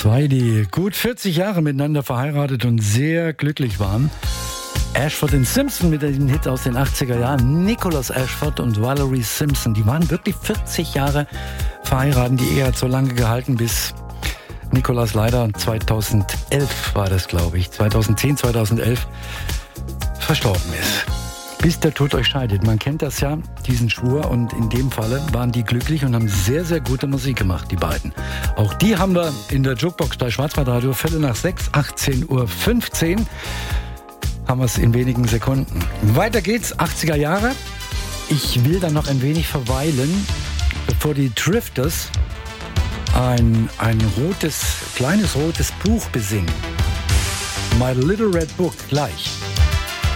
Zwei, die gut 40 Jahre miteinander verheiratet und sehr glücklich waren. Ashford und Simpson mit dem Hit aus den 80er Jahren. Nicholas Ashford und Valerie Simpson, die waren wirklich 40 Jahre verheiratet. Die Ehe hat so lange gehalten, bis Nicholas leider 2011 war das, glaube ich, 2010, 2011 verstorben ist. Bis der Tod euch scheidet. Man kennt das ja, diesen Schwur. Und in dem Falle waren die glücklich und haben sehr, sehr gute Musik gemacht, die beiden. Auch die haben wir in der Jukebox bei Schwarzwaldradio, 5:45, 18:15 Uhr. Haben wir es in wenigen Sekunden. Weiter geht's, 80er Jahre. Ich will da noch ein wenig verweilen, bevor die Drifters ein kleines rotes Buch besingen. My Little Red Book, gleich.